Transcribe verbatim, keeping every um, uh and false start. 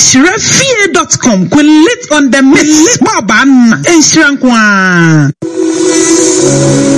enshirafie dot com. Lit on the mix. Baba enshirankwa.